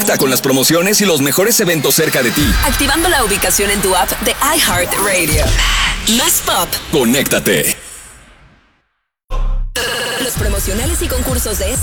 Conecta con las promociones y los mejores eventos cerca de ti. Activando la ubicación en tu app de iHeartRadio. Más pop. Conéctate. Los promocionales y concursos de